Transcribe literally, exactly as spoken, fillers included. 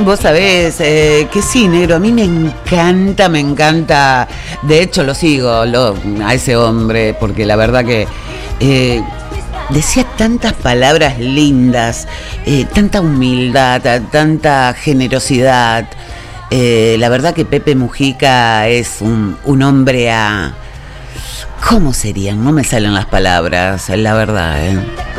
Vos sabés eh, que sí, negro, a mí me encanta, me encanta. De hecho, lo sigo lo, a ese hombre, porque la verdad que eh, decía tantas palabras lindas, eh, tanta humildad, tanta generosidad. Eh, la verdad que Pepe Mujica es un, un hombre a... ¿Cómo serían? No me salen las palabras, la verdad, ¿eh?